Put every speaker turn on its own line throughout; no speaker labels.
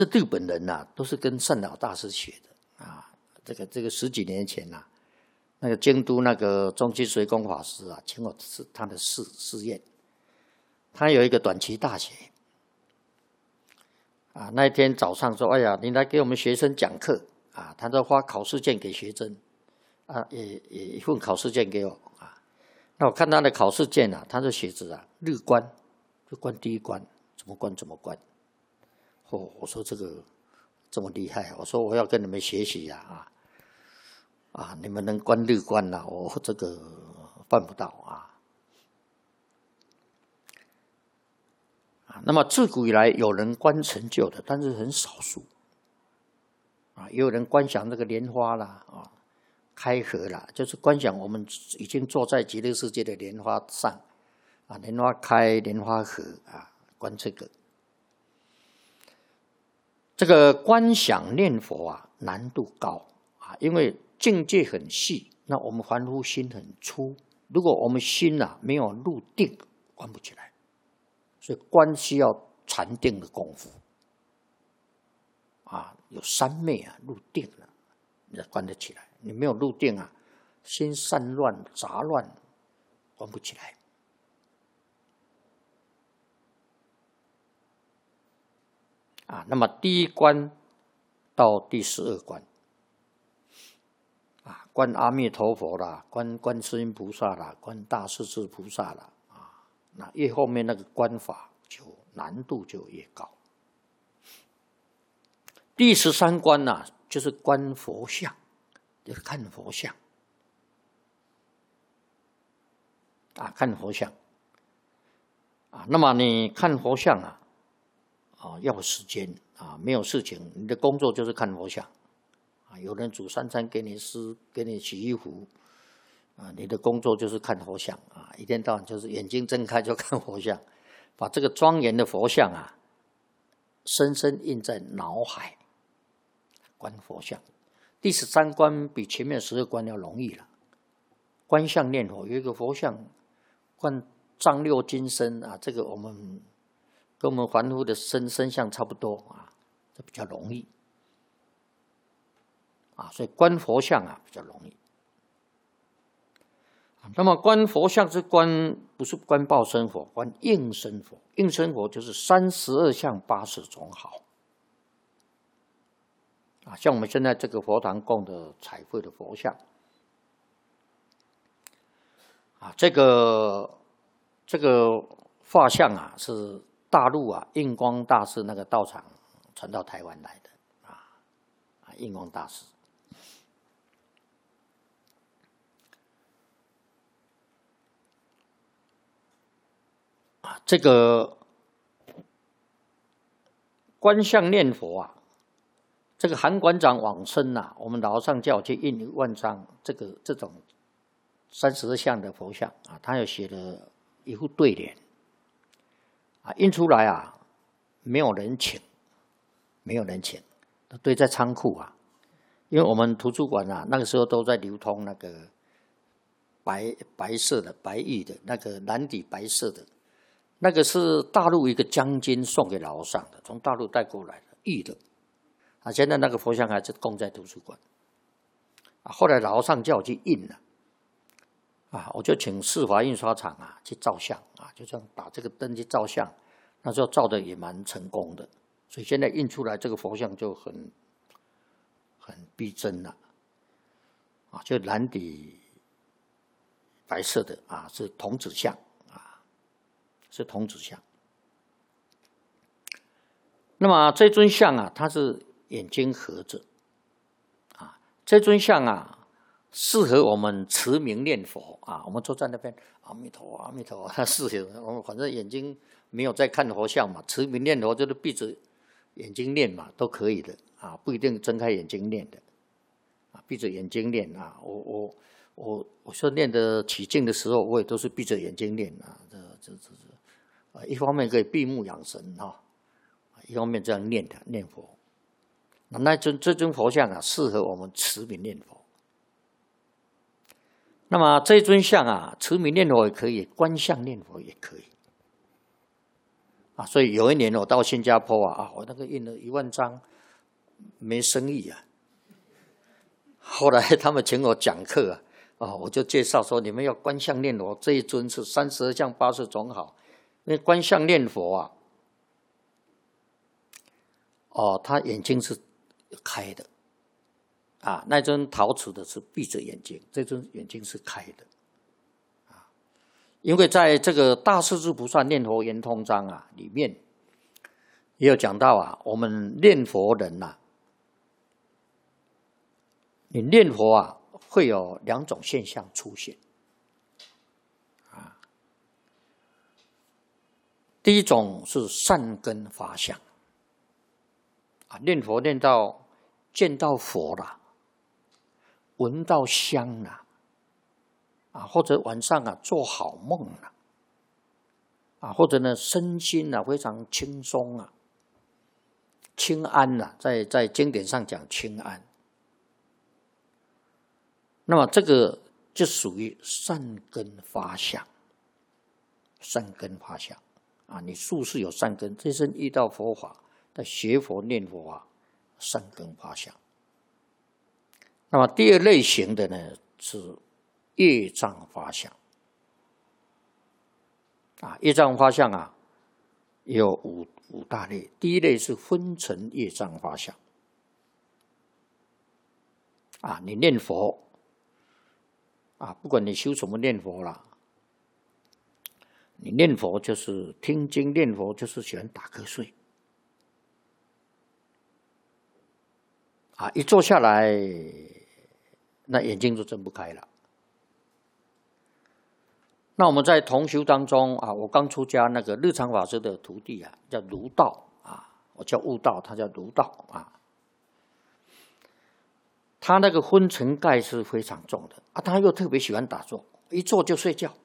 日本人呐、都是跟善导大师学的啊。这个10几年前呐、那个京都那个中基随公法师啊，请我是他的试验，他有一个短期大学啊。那一天早上说：“哎呀，你来给我们学生讲课啊！”他都发考试卷给学生啊，也一份考试卷给我啊。那我看他的考试卷啊，他的写着啊，日关就关第一关，怎么关怎么关。我说这个这么厉害，我说我要跟你们学习呀啊！你们能关日关呐、我这个办不到啊。那么自古以来有人观成就的，但是很少数啊。也有人观想那个莲花啦啊，开合啦，就是观想我们已经坐在极乐世界的莲花上啊，莲花开，莲花合啊，观这个。这个观想念佛啊，难度高啊，因为境界很细，那我们凡夫心很粗。如果我们心啊没有入定，观不起来。所以观需要禅定的功夫啊，有三昧啊，入定了，你才观得起来。你没有入定啊，心散乱杂乱，观不起来。啊，那么第一关到第12关，啊，观阿弥陀佛啦，观观世音菩萨啦，观大势至菩萨啦，啊，那越后面那个观法就难度就越高。第13关呢、就是观佛像，就是看佛像，啊，看佛像，啊，那么你看佛像啊。啊，要有时间啊，没有事情，你的工作就是看佛像啊。有人煮3餐给你吃，给你洗衣服啊，你的工作就是看佛像啊，一天到晚就是眼睛睁开就看佛像，把这个庄严的佛像啊，深深印在脑海，观佛像。第13关比前面12关要容易了，观相念佛，有一个佛像，观丈六金身啊，这个我们。跟我们凡夫的身相差不多啊，这比较容易啊，所以观佛像啊比较容易。那么观佛像是观，不是观报身佛，观应身佛。应身佛就是32相80种好啊，像我们现在这个佛堂供的彩绘的佛像啊，这个画像啊是。大陆啊，印光大师那个道场传到台湾来的啊，印光大师啊，这个观相念佛啊，这个韩馆长往生啊，我们老上叫去印1万张这种32相的佛像啊，他又写了一副对联。啊，印出来啊，没有人请，都堆在仓库啊。因为我们图书馆啊，那个时候都在流通那个白色的白玉的那个蓝底白色的，那个是大陆一个将军送给老上的，从大陆带过来的玉的。啊，现在那个佛像还是供在图书馆。啊，后来老上叫我去印了。啊，我就请世华印刷厂啊去照相啊，就这样打这个灯去照相，那时候照的也蛮成功的，所以现在印出来这个佛像就很逼真了，啊，就蓝底白色的啊，是童子像啊，是童子像。那么这尊像啊，它是眼睛合着啊，这尊像啊。适合我们持名念佛啊！我们坐在那边，阿弥陀阿弥陀，它适合我们。反正眼睛没有在看佛像嘛，持名念佛就是闭着眼睛念嘛，都可以的啊，不一定睁开眼睛念的啊，闭着眼睛念啊。我说念得起劲的时候，我也都是闭着眼睛念啊。这一方面可以闭目养神哈，一方面这样念佛。这尊佛像啊，适合我们持名念佛。那么这尊像啊，持名念佛也可以，观相念佛也可以所以有一年我到新加坡我那个印了1万张，没生意啊。后来他们请我讲课我就介绍说，你们要观相念佛，这一尊是32相80种好。因为观相念佛他眼睛是开的那尊陶瓷的是闭着眼睛，这尊眼睛是开的因为在这个大势至菩萨念佛圆通章里面也有讲到我们念佛人你念佛会有2种现象出现第一种是善根发相念佛念到见到佛了，闻到香了或者晚上做好梦了或者呢身心非常轻松清安在经典上讲清安。那么这个就属于善根发相，善根发相你术士有善根，这身遇到佛法，在学佛念佛善根发相。那么第二类型的呢是业障发相业障发相有五大类。第一类是昏沉业障发相你念佛不管你修什么念佛啦，你念佛就是听经念佛，就是喜欢打瞌睡一坐下来，那眼睛就睁不开了。那我们在同修当中我刚出家，那个日常法师的徒弟叫儒道我叫悟道，他叫儒道他那个昏沉盖是非常重的他又特别喜欢打坐，一坐就睡觉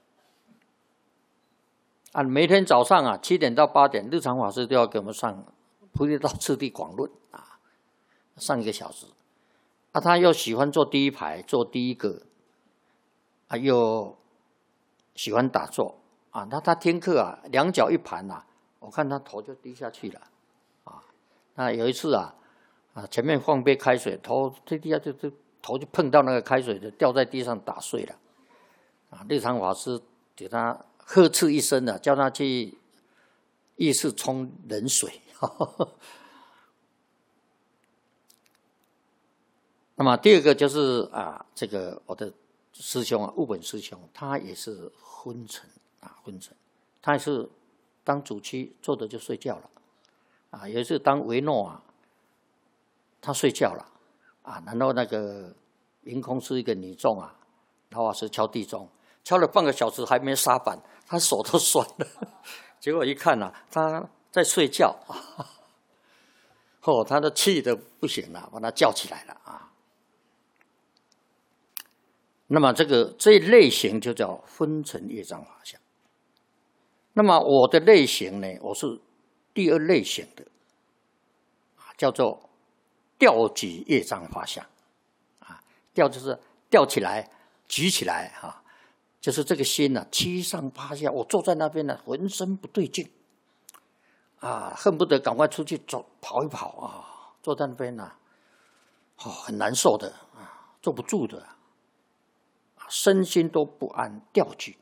每天早上7点到8点，日常法师都要给我们上菩提道次第广论上1个小时他又喜欢坐第一排，坐第一个又喜欢打坐他听课2脚一盘我看他头就低下去了那有一次前面放杯开水，头这地下头就碰到那个开水，就掉在地上打碎了日常法师给他呵斥一声叫他去浴室冲冷水那么第二个就是这个我的师兄悟本师兄，他也是昏沉昏沉，他也是当主妻坐着就睡觉了有一次当维诺他睡觉了然后那个凌空是一个女众老法师敲地钟，敲了半个小时还没杀板，他手都酸了结果一看他在睡觉他都气得不行了，把他叫起来了那么这一类型就叫昏沉业障法相。那么我的类型呢，我是第二类型的叫做吊举业障法相吊就是吊起来举起来就是这个心七上八下，我坐在那边浑身不对劲恨不得赶快出去跑一跑坐在那边很难受的坐不住的身心都不安，吊举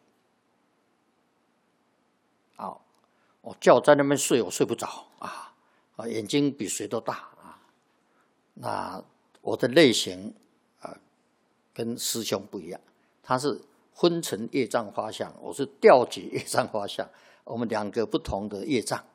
我叫我在那边睡，我睡不着眼睛比谁都大那我的类型跟师兄不一样，他是昏沉业障发相，我是吊举业障发相，我们2个不同的业障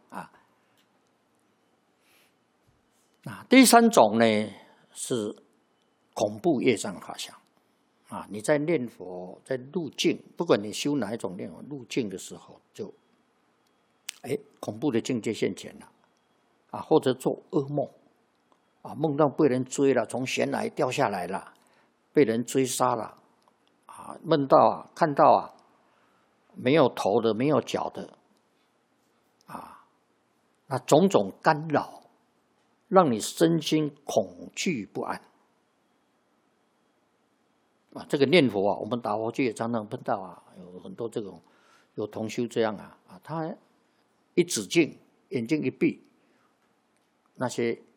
第3种呢是恐怖业障法相你在念佛在入境，不管你修哪一种念佛入境的时候，就恐怖的境界现前了或者做噩梦梦到被人追了，从悬崖掉下来了，被人追杀了梦到看到没有头的没有脚的那种种干扰，让你身心恐惧不安这个念佛我们打佛去也常常碰到有很多这种有同修这样他一止境，眼睛一闭，那些